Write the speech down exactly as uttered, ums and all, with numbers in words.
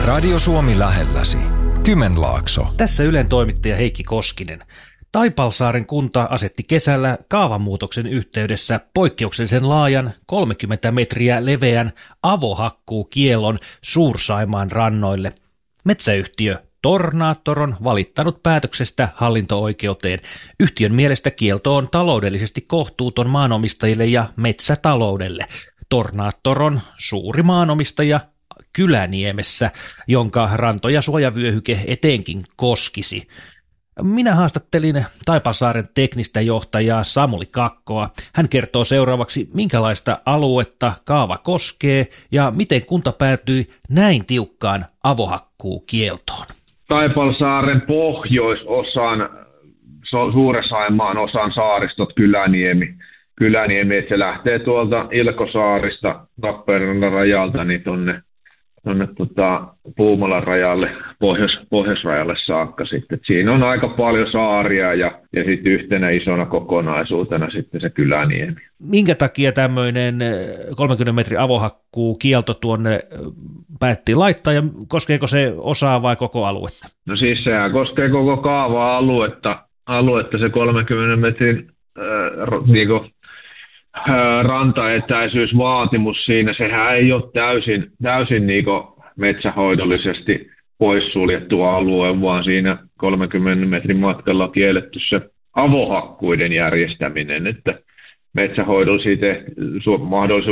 Radio Suomi lähelläsi. Kymenlaakso. Tässä Ylen toimittaja Heikki Koskinen. Taipalsaaren kunta asetti kesällä kaavamuutoksen yhteydessä poikkeuksellisen laajan kolmekymmentä metriä leveän avohakkuukiellon Suur-Saimaan rannoille. Metsäyhtiö Tornator on valittanut päätöksestä hallinto-oikeuteen. Yhtiön mielestä kielto on taloudellisesti kohtuuton maanomistajille ja metsätaloudelle. Tornator on suuri maanomistaja Kyläniemessä, jonka ranto- ja suojavyöhyke etenkin koskisi. Minä haastattelin Taipalsaaren teknistä johtajaa Samuli Kakkoa. Hän kertoo seuraavaksi, minkälaista aluetta kaava koskee ja miten kunta päätyi näin tiukkaan avohakkuukieltoon. Taipalsaaren pohjoisosan, Suuren-Saimaan osan saaristot Kyläniemi. Kyläniemi, että se lähtee tuolta Ilkosaarista Lappeenrannan rajalta niin tuonne tuonne tota, Puumalan rajalle, pohjois, pohjoisrajalle saakka sitten. Et siinä on aika paljon saaria ja, ja sitten yhtenä isona kokonaisuutena sitten se Kyläniemi. Minkä takia tämmöinen kolmekymmentä metrin avohakkuu kielto tuonne päättiin laittaa ja koskeeko se osaa vai koko aluetta? No siis sehän koskee koko kaava-aluetta, aluetta se kolmenkymmenen metrin äh, niinku, rantaetäisyysvaatimus siinä, sehän ei ole täysin, täysin niin metsähoidollisesti poissuljettu alue, vaan siinä kolmenkymmenen metrin matkalla on kielletty se avohakkuiden järjestäminen, että metsähoidollisia te- su- mahdollisuuksia